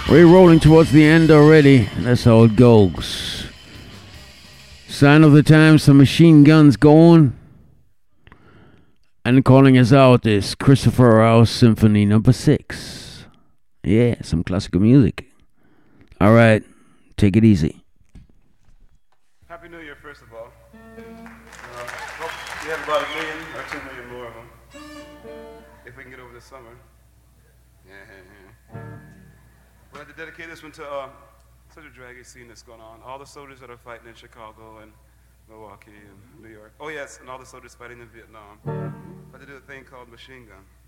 We're rolling towards the end already. That's how it goes. Sign of the times, some machine guns going. And calling us out is Christopher Rouse Symphony Number 6. Yeah, some classical music. All right, take it easy. Happy New Year, first of all. Hope we have about 1 million or 2 million more of them. If we can get over the summer. Yeah. We'd like to dedicate this one to such a draggy scene that's going on. All the soldiers that are fighting in Chicago and Milwaukee and New York. Oh yes, and all the soldiers fighting in Vietnam. I'd like to do a thing called Machine Gun.